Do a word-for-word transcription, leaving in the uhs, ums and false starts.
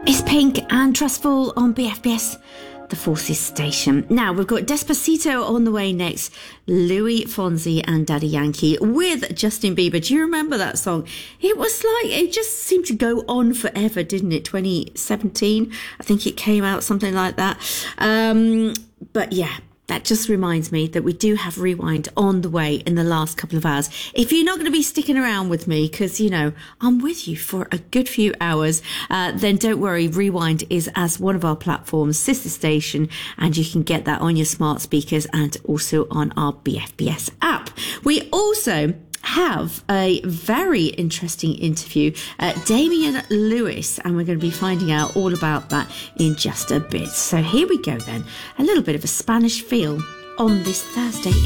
It's Pink and Trustful on B F B S, the Forces station. Now, we've got Despacito on the way next. Louis Fonsi and Daddy Yankee with Justin Bieber. Do you remember that song? It was like, it just seemed to go on forever, didn't it? twenty seventeen, I think it came out, something like that. Um, but yeah. That just reminds me that we do have Rewind on the way in the last couple of hours. If you're not going to be sticking around with me, because, you know, I'm with you for a good few hours, uh, then don't worry. Rewind is as one of our platforms, sister station, and you can get that on your smart speakers and also on our B F B S app. We also have a very interesting interview, uh, Damian Lewis, and we're going to be finding out all about that in just a bit. So here we go then, a little bit of a Spanish feel on this Thursday